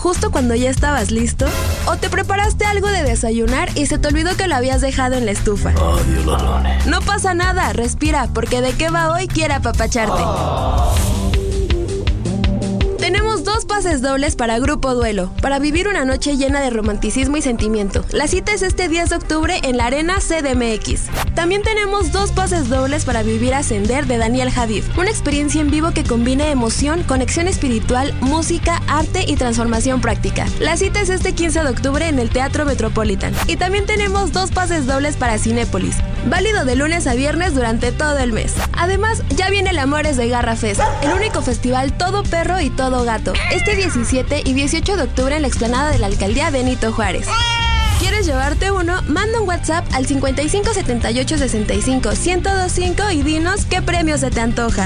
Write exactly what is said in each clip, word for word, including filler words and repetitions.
justo cuando ya estabas listo? ¿O te preparaste algo de desayunar y se te olvidó que lo habías dejado en la estufa? Odio los lunes. No pasa nada, respira, porque de qué va hoy quiere apapacharte. Oh. Tenemos dos pases dobles para Grupo Duelo, para vivir una noche llena de romanticismo y sentimiento. La cita es este diez de octubre en la Arena C D M X. También tenemos dos pases dobles para vivir Ascender de Daniel Javif, una experiencia en vivo que combine emoción, conexión espiritual, música, arte y transformación práctica. La cita es este quince de octubre en el Teatro Metropolitan. Y también tenemos dos pases dobles para Cinépolis, válido de lunes a viernes durante todo el mes. Además, ya viene el Amores de Garra Fest, el único festival todo perro y todo gato, este diecisiete y dieciocho de octubre en la explanada de la Alcaldía Benito Juárez. ¿Quieres llevarte uno? Manda un WhatsApp al cincuenta y cinco setenta y ocho sesenta y cinco ciento veinticinco y dinos qué premio se te antoja.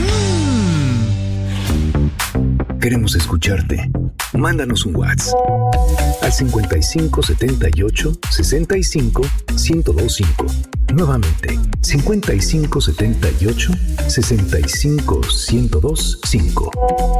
Mm. Queremos escucharte. Mándanos un WhatsApp al cincuenta y cinco setenta y ocho sesenta y cinco ciento veinticinco. Nuevamente, cincuenta y cinco setenta y ocho sesenta y cinco ciento veinticinco.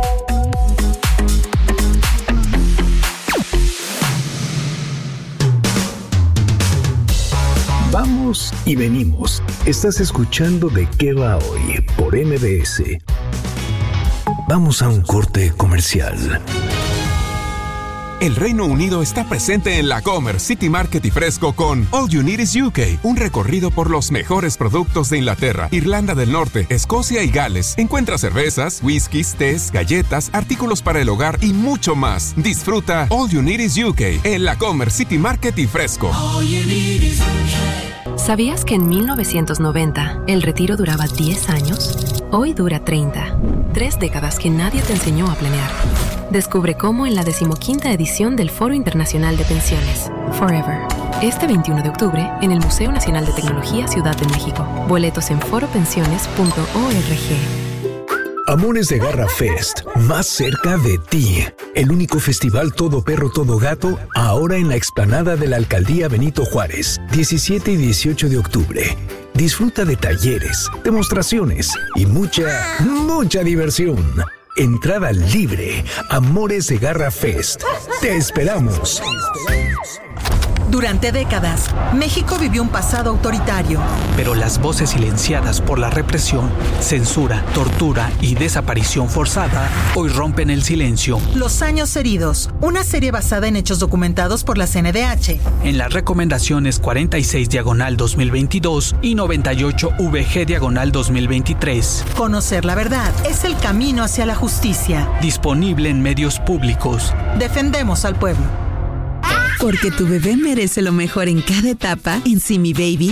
Vamos y venimos. Estás escuchando De qué va hoy por M B S. Vamos a un corte comercial. El Reino Unido está presente en la Comer, City Market y Fresco con All You Need Is U K, un recorrido por los mejores productos de Inglaterra, Irlanda del Norte, Escocia y Gales. Encuentra cervezas, whiskies, tés, galletas, artículos para el hogar y mucho más. Disfruta All You Need Is U K en la Comer, City Market y Fresco. All you need is U K. ¿Sabías que en mil novecientos noventa el retiro duraba diez años? Hoy dura treinta. Tres décadas que nadie te enseñó a planear. Descubre cómo en la decimoquinta edición del Foro Internacional de Pensiones, Forever. Este veintiuno de octubre en el Museo Nacional de Tecnología Ciudad de México. Boletos en foro pensiones punto org. Amores de Garra Fest, más cerca de ti. El único festival todo perro, todo gato, ahora en la explanada de la Alcaldía Benito Juárez, diecisiete y dieciocho de octubre. Disfruta de talleres, demostraciones y mucha, mucha diversión. Entrada libre. Amores de Garra Fest. Te esperamos. Durante décadas, México vivió un pasado autoritario. Pero las voces silenciadas por la represión, censura, tortura y desaparición forzada hoy rompen el silencio. Los años heridos, una serie basada en hechos documentados por la C N D H. En las recomendaciones cuarenta y seis diagonal dos mil veintidós y noventa y ocho V G diagonal dos mil veintitrés. Conocer la verdad es el camino hacia la justicia. Disponible en medios públicos. Defendemos al pueblo. Porque tu bebé merece lo mejor en cada etapa, en Simi Baby